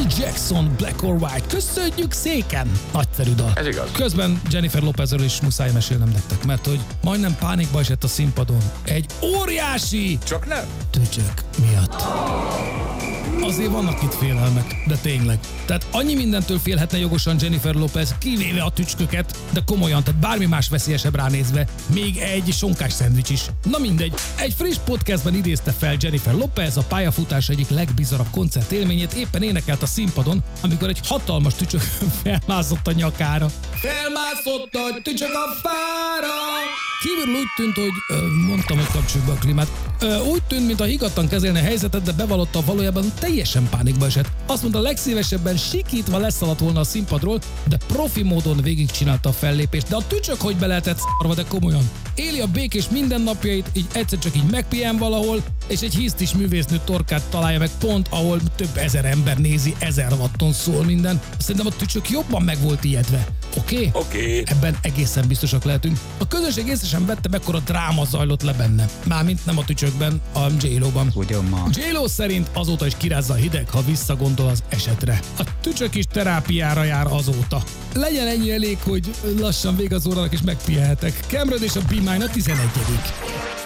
Jackson, Black or White. Köszönjük széken! Nagyszerű dal. Ez igaz. Közben Jennifer Lopezről is muszáj mesélnem nektek, mert hogy majdnem pánikba esett a színpadon. Egy óriási Csak nem. tücsök miatt. Azért vannak itt félelmek, de tényleg. Tehát annyi mindentől félhetne jogosan Jennifer Lopez, kivéve a tücsköket, de komolyan, tehát bármi más veszélyesebb ránézve, még egy sonkás szendvics is. Na mindegy, egy friss podcastban idézte fel Jennifer Lopez a pályafutása egyik legbizarabb koncertélményét, éppen énekelt a színpadon, amikor egy hatalmas tücsök felmászott a nyakára. Felmászott a tücsök a fára! Kívül úgy tűnt, hogy mondtam, hogy kapcsoljuk be a klímát. Úgy tűnt, mintha higgadtan kezelne a helyzetet, de bevallotta, valójában teljesen pánikba esett. Azt mondta, legszívesebben sikítva leszaladt volna a színpadról, de profi módon végigcsinálta a fellépést. De a tücsök hogy be lehetett szarva, de komolyan. Éli a békés mindennapjait, így egyszer csak így megpihen valahol, és egy hisztis művésznő torkát találja meg pont, ahol több ezer ember nézi, 1000 watton szól minden. Szerintem a tücsök jobban meg volt ijedve. Oké? Oké. Ebben egészen biztosak lehetünk. A közönség észre sem vette, mekkora dráma zajlott le benne. Mármint nem a tücsökben, a J-Lo-ban. Ugyan ma. J-Lo szerint azóta is kirázza a hideg, ha visszagondol az esetre. A tücsök is terápiára jár azóta. Legyen ennyi elég, hogy lassan vége az órának és megpihenhetek. Cameron és a Be Mine a 11.